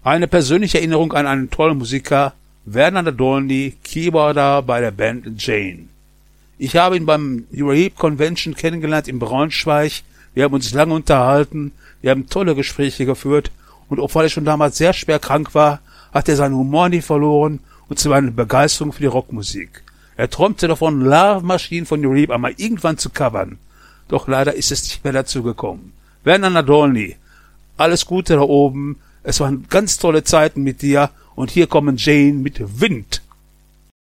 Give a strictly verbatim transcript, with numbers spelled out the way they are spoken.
Eine persönliche Erinnerung an einen tollen Musiker, Werner Nadolny, Keyboarder bei der Band Jane. Ich habe ihn beim Europe Convention kennengelernt in Braunschweig. Wir haben uns lange unterhalten, wir haben tolle Gespräche geführt und obwohl er schon damals sehr schwer krank war, hat er seinen Humor nie verloren und zu einer Begeisterung für die Rockmusik. Er träumte davon, Love Machine von Europe einmal irgendwann zu covern. Doch leider ist es nicht mehr dazu gekommen. Werner Nadolny, alles Gute da oben. Es waren ganz tolle Zeiten mit dir. Und hier kommen Jane mit Wind.